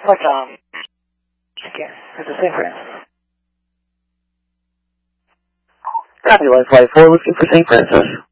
What, again, it's the St. Francis. Copy, Life Flight 4, looking for St. Francis.